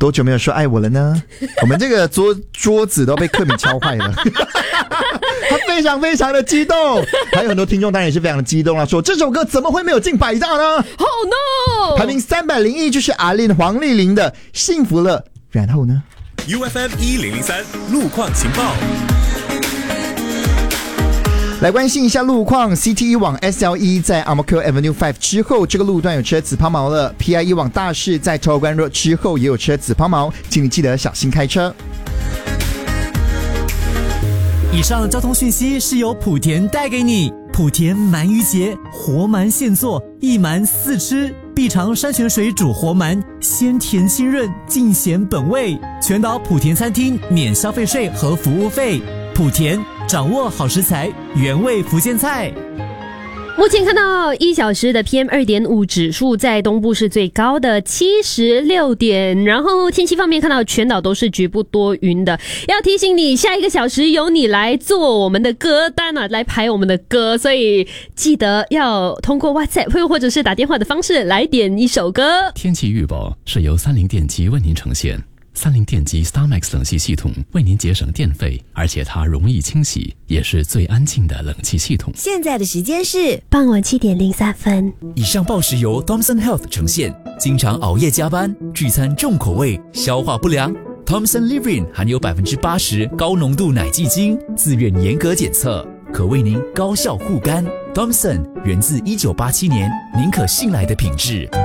多久没有说爱我了呢？我们这个桌子都被克敏敲坏了。他非常非常的激动，还有很多听众当然也是非常的激动了，说这首歌怎么会没有进百大呢？ Oh no！ 排名301就是阿令黄丽玲的《幸福了》，然后呢 UFM 1003路况情报。 来关心一下路况 ，CT1 往 SLE 在 Ang-Mo-Kio Avenue 5之后，这个路段有车子抛锚了。PI1 往大士在 Toh Guan Road 之后也有车子抛锚，请你记得小心开车。 以上交通讯息是由莆田带给你。莆田鳗鱼节，活鳗现做，一鳗4吃，必尝山泉水煮活鳗，鲜甜清润，尽显本味。全岛莆田餐厅免消费税和服务费。莆田掌握好食材，原味福建菜。 目前看到1小时的 PM2.5 指数在东部是最高的76点，然后天气方面看到全岛都是局部多云的。要提醒你，下一个小时由你来做我们的歌单啊，来排我们的歌，所以记得要通过 WhatsApp 或者是打电话的方式来点一首歌。 天气预报是由30电机为您呈现。30电机 StarMax 冷气系统为您节省电费，而且它容易清洗，也是最安静的冷气系统。 现在的时间是傍晚7点03分。 以上报时由 Thomson Health 呈现。经常熬夜加班，聚餐重口味，消化不良。Thomson Livrin 含有80%高浓度奶蓟精，自愿严格检测，可为您高效护肝。Thomson 源自1987年，您可信赖的品质。